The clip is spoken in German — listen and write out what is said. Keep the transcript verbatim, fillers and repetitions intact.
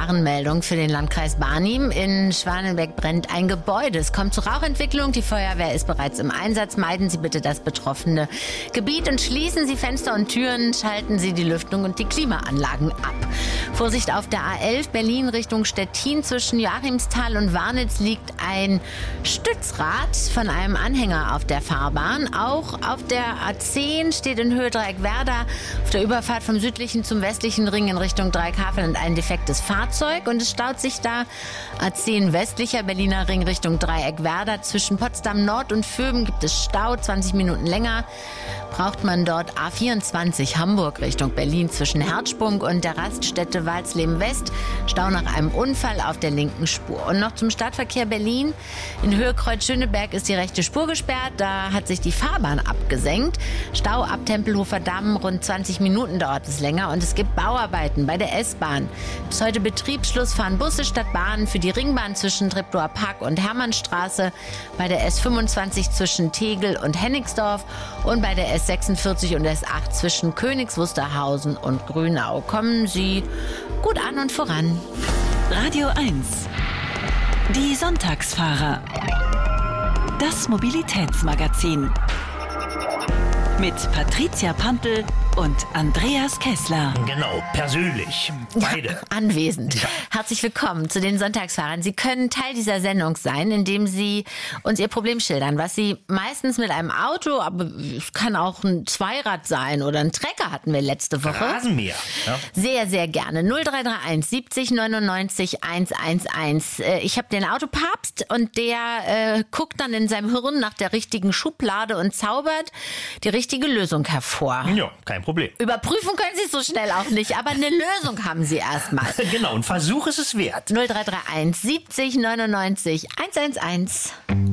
Gefahrenmeldung für den Landkreis Barnim. In Schwanenberg brennt ein Gebäude. Es kommt zur Rauchentwicklung. Die Feuerwehr ist bereits im Einsatz. Meiden Sie bitte das betroffene Gebiet und schließen Sie Fenster und Türen. Schalten Sie die Lüftung und die Klimaanlagen ab. Vorsicht auf der A elf Berlin Richtung Stettin. Zwischen Joachimsthal und Warnitz liegt ein Stützrad von einem Anhänger auf der Fahrbahn. Auch auf der A zehn steht in Höhe Dreieckwerder auf der Überfahrt vom südlichen zum westlichen Ring in Richtung Dreieckhafen ein defektes Fahrzeug und es staut sich da A zehn westlicher Berliner Ring Richtung Dreieckwerder. Zwischen Potsdam Nord und Vöben gibt es Stau, zwanzig Minuten länger. Braucht man dort A vierundzwanzig Hamburg Richtung Berlin zwischen Herzsprung und der Raststätte Walsleben West. Stau nach einem Unfall auf der linken Spur. Und noch zum Stadtverkehr Berlin. In Höhe Kreuz-Schöneberg ist die rechte Spur gesperrt. Da hat sich die Fahrbahn abgesenkt. Stau ab Tempelhofer Damm, rund zwanzig Minuten dauert es länger. Und es gibt Bauarbeiten bei der S-Bahn. Bis heute Betriebsschluss fahren Busse statt Bahnen für die Ringbahn zwischen Treptower Park und Hermannstraße. Bei der S fünfundzwanzig zwischen Tegel und Hennigsdorf. Und bei der S sechsundvierzig und S acht zwischen Königs Wusterhausen und Grünau. Kommen Sie gut an und voran. Radio eins. Die Sonntagsfahrer. Das Mobilitätsmagazin. Mit Patricia Pantel und Andreas Kessler. Genau, persönlich. Beide. Ja, anwesend. Ja. Herzlich willkommen zu den Sonntagsfahrern. Sie können Teil dieser Sendung sein, indem Sie uns Ihr Problem schildern, was Sie meistens mit einem Auto, aber es kann auch ein Zweirad sein oder ein Trecker hatten wir letzte Woche. Rasenmäher. Ja. Sehr, sehr gerne. null drei drei eins siebzig neunundneunzig hundertzehn. Ich habe den Autopapst und der äh, guckt dann in seinem Hirn nach der richtigen Schublade und zaubert die richtige Lösung hervor. Ja, kein Problem. Überprüfen können Sie es so schnell auch nicht, aber eine Lösung haben Sie erstmal. Genau, ein Versuch ist es wert. null drei drei eins siebzig neunundneunzig hundertzehn.